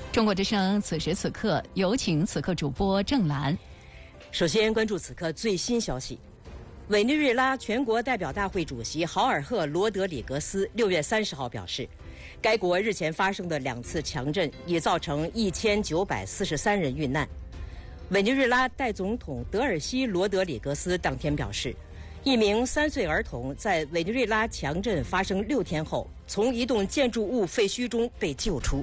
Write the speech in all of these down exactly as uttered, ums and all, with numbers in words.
中国之声此时此刻，有请此刻主播郑兰。 首先关注此刻最新消息。委内瑞拉全国代表大会主席豪尔赫·罗德里格斯六月三十号表示，该国日前发生的两次强震已造成一千九百四十三人遇难。委内瑞拉代总统德尔西·罗德里格斯当天表示，一名三岁儿童在委内瑞拉强震发生六天后，从一栋建筑物废墟中被救出。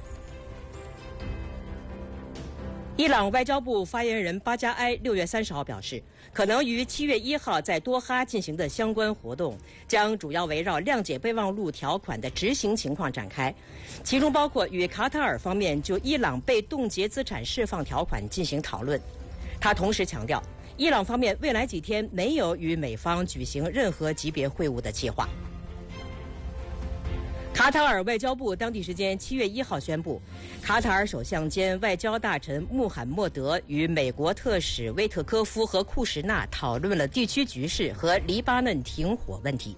伊朗外交部发言人巴加埃六月三十号表示，可能于七月一号在多哈进行的相关活动将主要围绕谅解备忘录条款的执行情况展开，其中包括与卡塔尔方面就伊朗被冻结资产释放条款进行讨论。他同时强调，伊朗方面未来几天没有与美方举行任何级别会晤的计划。卡塔尔外交部当地时间七月一号宣布，卡塔尔首相兼外交大臣穆罕默德与美国特使威特科夫和库什纳讨论了地区局势和黎巴嫩停火问题。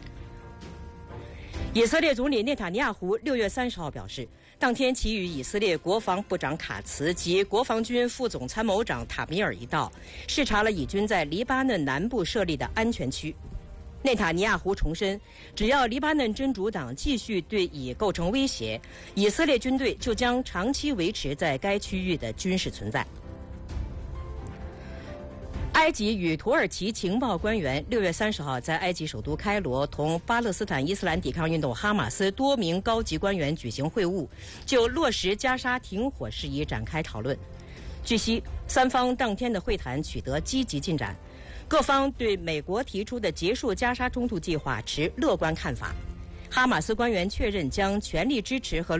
以色列总理内塔尼亚胡六月三十号表示，当天其与以色列国防部长卡茨及国防军副总参谋长塔米尔一道，视察了以军在黎巴嫩南部设立的安全区。内塔尼亚胡重申，只要黎巴嫩真主党继续对以构成威胁，以色列军队就将长期维持在该区域的军事存在。埃及与土耳其情报官员六月三十号在埃及首都开罗同巴勒斯坦伊斯兰抵抗运动哈马斯多名高级官员举行会晤，就落实加沙停火事宜展开讨论。据悉，三方当天的会谈取得积极进展，各方对美国提出的结束加沙冲突计划持乐观看法。哈马斯官员确认将全力支持和